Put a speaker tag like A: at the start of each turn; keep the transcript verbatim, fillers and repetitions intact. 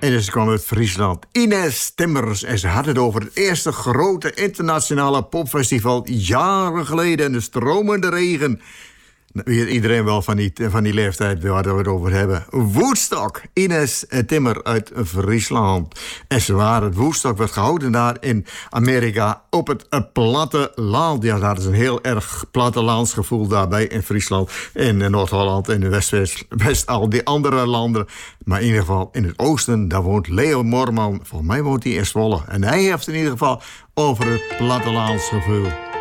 A: En ze kwam uit Friesland. Ines Timmers. En ze had het over het eerste grote internationale popfestival jaren geleden. En de stromende regen. Weet iedereen wel van die, van die leeftijd waar we het over hebben. Woodstock. Ines Timmer uit Friesland. En ze waren, het Woodstock werd gehouden daar in Amerika op het platteland. Ja, daar is een heel erg plattelandsgevoel daarbij in Friesland. In Noord-Holland, in West-West, West, al die andere landen. Maar in ieder geval in het oosten, daar woont Leo Moorman. Volgens mij woont hij in Zwolle. En hij heeft in ieder geval over het plattelandsgevoel.